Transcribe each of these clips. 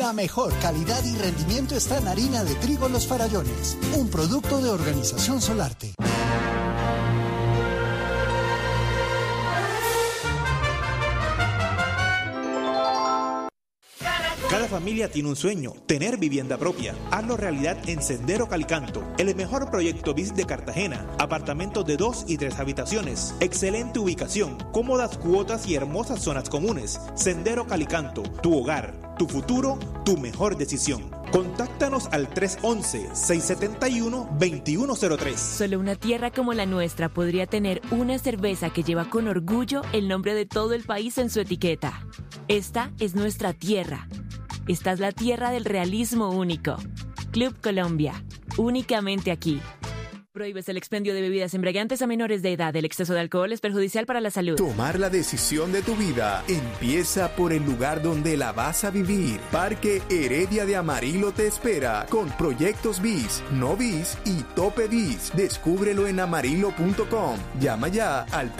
La mejor calidad y rendimiento está en harina de trigo Los Farallones, un producto de Organización Solarte. Cada familia tiene un sueño, tener vivienda propia. Hazlo realidad en Sendero Calicanto, el mejor proyecto BIS de Cartagena. Apartamentos de 2 y 3 habitaciones, excelente ubicación, cómodas cuotas y hermosas zonas comunes. Sendero Calicanto, tu hogar, tu futuro, tu mejor decisión. Contáctanos al 311-671-2103. Solo una tierra como la nuestra podría tener una cerveza que lleva con orgullo el nombre de todo el país en su etiqueta. Esta es nuestra tierra. Esta es la tierra del realismo único. Club Colombia, únicamente aquí. Prohíbes el expendio de bebidas embriagantes a menores de edad. El exceso de alcohol es perjudicial para la salud. Tomar la decisión de tu vida empieza por el lugar donde la vas a vivir. Parque Heredia de Amarillo te espera con proyectos BIS, no BIS y tope BIS. Descúbrelo en amarillo.com. Llama ya al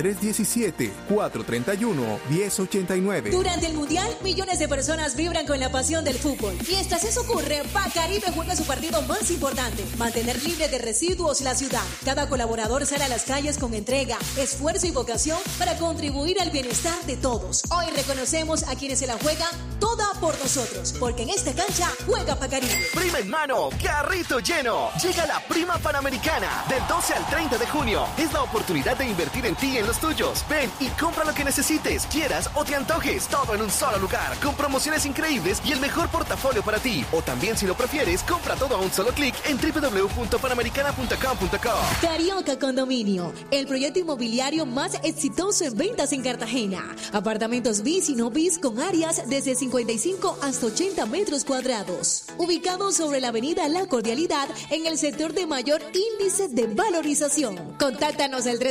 317-431-1089. Durante el Mundial, millones de personas vibran con la pasión del fútbol. Mientras eso ocurre, Bacaribe juega su partido más importante: mantener libre de residuos la ciudad. Cada colaborador sale a las calles con entrega, esfuerzo y vocación para contribuir al bienestar de todos. Hoy reconocemos a quienes se la juegan toda por nosotros, porque en esta cancha juega Bacaribe. Prima en mano, carrito lleno. Llega la Prima Panamericana del 12 al 30 de junio. Es la oportunidad de invertir en ti y en los tuyos. Ven y compra lo que necesites, quieras o te antojes. Todo en un solo lugar, con promociones increíbles y el mejor portafolio para ti. O también, si lo prefieres, compra todo a un solo clic en www.panamericana.com. Carioca Condominio, el proyecto inmobiliario más exitoso en ventas en Cartagena. Apartamentos BIS y no BIS con áreas desde 55 hasta 80 metros cuadrados. Ubicados sobre la avenida La Cordialidad, en el sector de mayor índice de valorización. Contáctanos al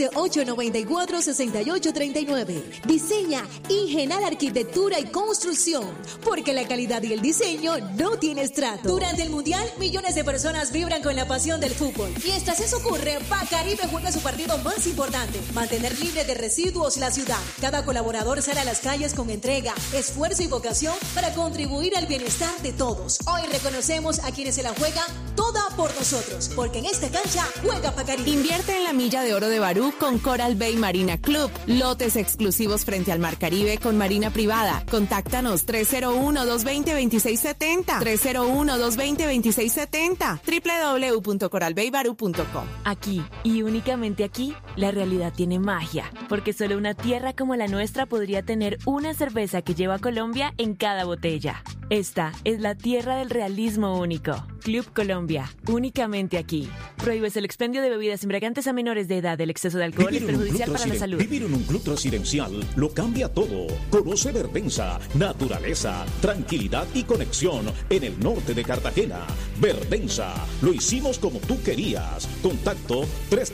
315-894-6839. Diseña Ingenal Arquitectura y Construcción, porque la calidad y el diseño no tiene estrato. Durante el Mundial, millones de personas vibran con la pasión del fútbol. Mientras eso ocurre, Bacaribe juega su partido más importante: mantener libre de residuos la ciudad. Cada colaborador sale a las calles con entrega, esfuerzo y vocación para contribuir al bienestar de todos. Hoy reconocemos a quienes se la juegan toda por nosotros, porque en esta cancha juega Bacaribe. Invierte en la milla de oro de Barú con Coral Bay Marina Club. Lotes exclusivos frente al Mar Caribe con marina privada. Contáctanos 301-220-2670. 301-220-2670. www.coralbaybaru.com. Aquí, y únicamente aquí, la realidad tiene magia, porque solo una tierra como la nuestra podría tener una cerveza que lleva Colombia en cada botella. Esta es la tierra del realismo único. Club Colombia, únicamente aquí. Prohíbes el expendio de bebidas embriagantes a menores de edad. El exceso de alcohol es perjudicial para la salud. Vivir en un club residencial lo cambia todo. Conoce Verdensa, naturaleza, tranquilidad y conexión en el norte de Cartagena. Verdensa, lo hicimos como tú querías. Contacto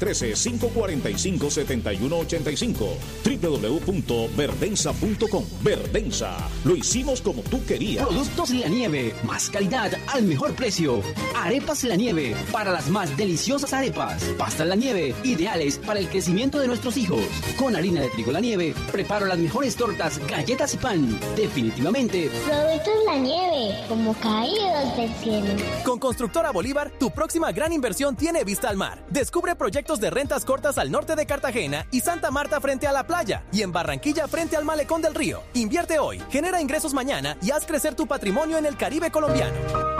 313-545-7185. www.verdensa.com. Verdensa, lo hicimos como tú querías. Productos La Nieve, más calidad al mejor precio. Arepas La Nieve, para las más deliciosas arepas. Pastas La Nieve, ideales para el crecimiento de nuestros hijos. Con harina de trigo La Nieve, preparo las mejores tortas, galletas y pan. Definitivamente. Productos La Nieve, como caídos del cielo. Con Constructora Bolívar, tu próxima gran inversión tiene vista al mar. Descubre proyectos de rentas cortas al norte de Cartagena y Santa Marta frente a la playa, y en Barranquilla frente al Malecón del Río. Invierte hoy, genera ingresos mañana y haz crecer tu patrimonio en el Caribe colombiano.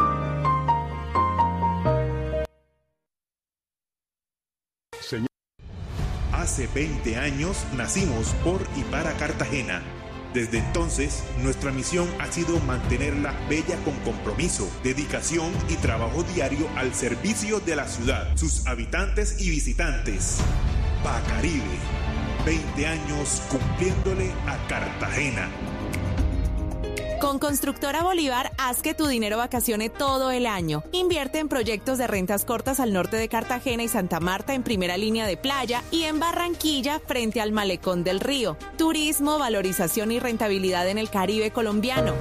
Hace 20 años nacimos por y para Cartagena. Desde entonces, nuestra misión ha sido mantenerla bella con compromiso, dedicación y trabajo diario al servicio de la ciudad, sus habitantes y visitantes. Bacaribe, 20 años cumpliéndole a Cartagena. Con Constructora Bolívar, haz que tu dinero vacacione todo el año. Invierte en proyectos de rentas cortas al norte de Cartagena y Santa Marta en primera línea de playa y en Barranquilla frente al Malecón del Río. Turismo, valorización y rentabilidad en el Caribe colombiano.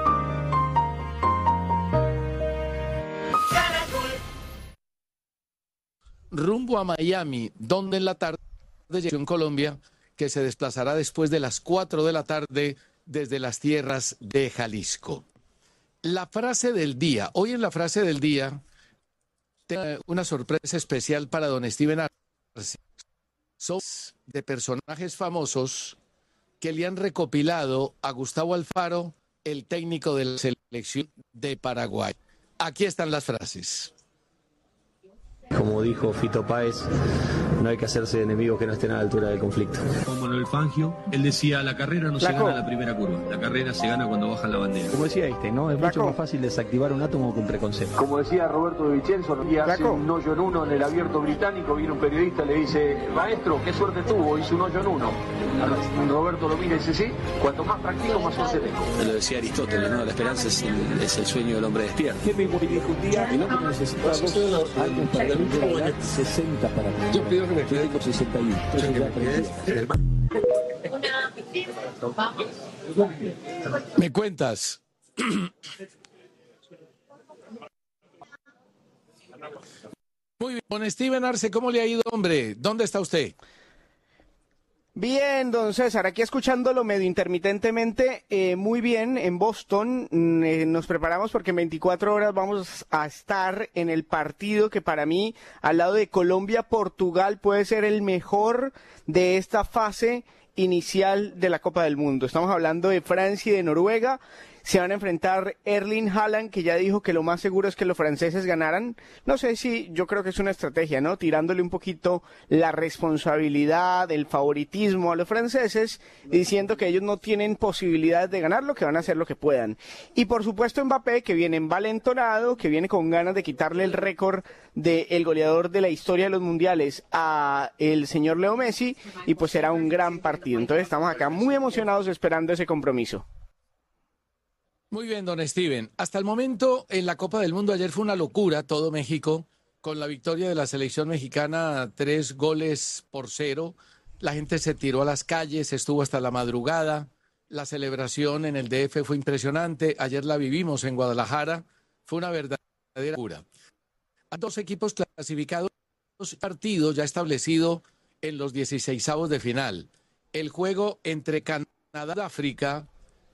Rumbo a Miami, donde en la tarde llega en Colombia, que se desplazará después de las 4 de la tarde desde las tierras de Jalisco. La frase del día. Hoy en la frase del día tengo una sorpresa especial para don Steven Arce. Son de personajes famosos que le han recopilado a Gustavo Alfaro, el técnico de la selección de Paraguay. Aquí están las frases. Como dijo Fito Páez, no hay que hacerse enemigos que no estén a la altura del conflicto. Juan Manuel Fangio, él decía, la carrera no se gana en la primera curva, la carrera se gana cuando bajan la bandera. Como decía Einstein, ¿no? Es mucho más fácil desactivar un átomo que un preconcepto. Como decía Roberto de Vicenzo, y hace un hoyo en uno en el Abierto británico, viene un periodista y le dice, maestro, qué suerte tuvo, hizo un hoyo en uno. Roberto lo mira y dice, sí, cuanto más practico, más suerte tengo. Lo decía Aristóteles, ¿no? La esperanza es el sueño del hombre despierto. ¿Qué mismo dijo un día? El hombre necesita 2 años para ganar 60 para ganar. Yo pido que me quede con 61. ¿Me cuentas? Muy bien, don Steven Arce, ¿cómo le ha ido, hombre? ¿Dónde está usted? Bien, don César, aquí escuchándolo medio intermitentemente, muy bien, en Boston. Nos preparamos porque en 24 horas vamos a estar en el partido que para mí, al lado de Colombia-Portugal, puede ser el mejor de esta fase inicial de la Copa del Mundo. Estamos hablando de Francia y de Noruega. Se van a enfrentar Erling Haaland, que ya dijo que lo más seguro es que los franceses ganaran. No sé si, yo creo que es una estrategia, ¿no? Tirándole un poquito la responsabilidad, el favoritismo a los franceses, diciendo que ellos no tienen posibilidades de ganarlo, que van a hacer lo que puedan. Y por supuesto Mbappé, que viene envalentonado, que viene con ganas de quitarle el récord del goleador de la historia de los mundiales a el señor Leo Messi, y pues será un gran partido. Entonces estamos acá muy emocionados esperando ese compromiso. Muy bien, don Steven. Hasta el momento, en la Copa del Mundo, ayer fue una locura todo México, con la victoria de la selección mexicana, 3-0. La gente se tiró a las calles, estuvo hasta la madrugada. La celebración en el DF fue impresionante. Ayer la vivimos en Guadalajara. Fue una verdadera locura. A 2 equipos clasificados, partidos ya establecido en los 16avos de final. El juego entre Canadá y África,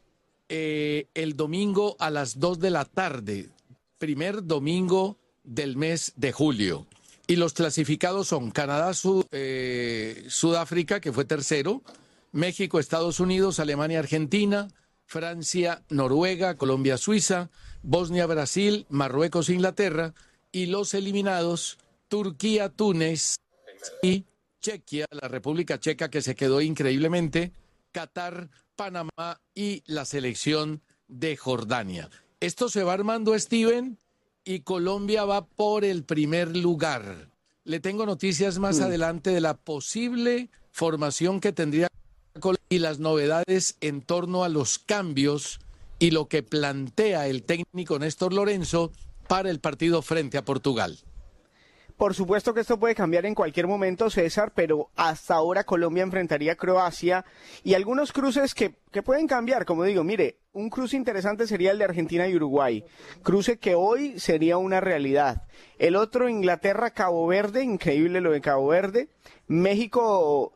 el domingo a las 2 de la tarde, primer domingo del mes de julio. Y los clasificados son Canadá, Sudáfrica, que fue tercero, México, Estados Unidos, Alemania, Argentina, Francia, Noruega, Colombia, Suiza, Bosnia, Brasil, Marruecos, Inglaterra, y los eliminados, Turquía, Túnez y Chequia, la República Checa, que se quedó increíblemente, Qatar, Panamá y la selección de Jordania. Esto se va armando, Steven, y Colombia va por el primer lugar. Le tengo noticias más adelante de la posible formación que tendría Colombia y las novedades en torno a los cambios y lo que plantea el técnico Néstor Lorenzo para el partido frente a Portugal. Por supuesto que esto puede cambiar en cualquier momento, César, pero hasta ahora Colombia enfrentaría a Croacia y algunos cruces que pueden cambiar. Como digo, mire, un cruce interesante sería el de Argentina y Uruguay, cruce que hoy sería una realidad. El otro, Inglaterra-Cabo Verde, increíble lo de Cabo Verde. México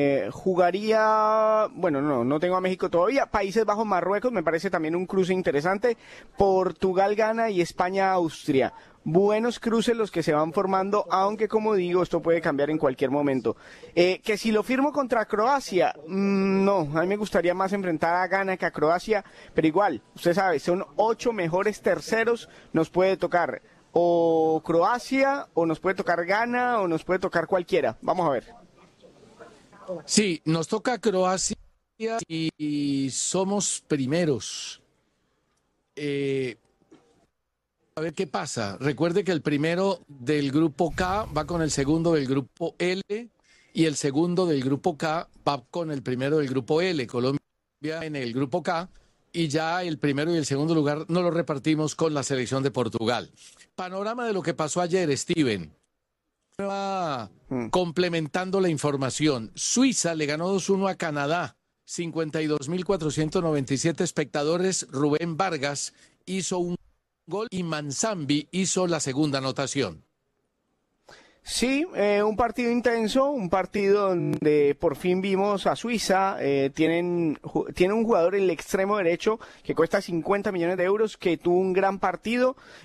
jugaría, bueno, no tengo a México todavía. Países Bajos-Marruecos me parece también un cruce interesante. Portugal-Ghana y España-Austria. Buenos cruces los que se van formando, aunque como digo, esto puede cambiar en cualquier momento. Que si lo firmo contra Croacia, no, a mí me gustaría más enfrentar a Ghana que a Croacia, pero igual, usted sabe, son 8 mejores terceros, nos puede tocar o Croacia, o nos puede tocar Ghana, o nos puede tocar cualquiera. Vamos a ver. Sí, nos toca Croacia y somos primeros. A ver qué pasa. Recuerde que el primero del grupo K va con el segundo del grupo L y el segundo del grupo K va con el primero del grupo L. Colombia en el grupo K y ya el primero y el segundo lugar no lo repartimos con la selección de Portugal. Panorama de lo que pasó ayer, Steven. Va complementando la información. Suiza le ganó 2-1 a Canadá. 52.497 espectadores. Rubén Vargas hizo un gol y Manzambi hizo la segunda anotación. Sí, un partido intenso, un partido donde por fin vimos a Suiza, tiene un jugador en el extremo derecho que cuesta 50 millones de euros, que tuvo un gran partido,